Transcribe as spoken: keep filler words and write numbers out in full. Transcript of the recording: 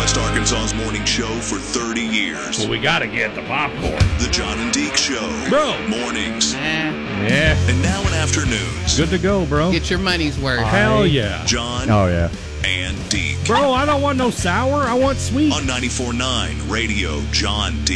West Arkansas's morning show for thirty years. Well, we got to get the popcorn. The John and Deke Show. Bro. Mornings. Eh, Yeah. And now in afternoons. Good to go, bro. get your money's worth. Hell yeah. John Oh, yeah. and Deke. Bro, I don't want no sour. I want sweet. On ninety-four point nine Radio John Deke.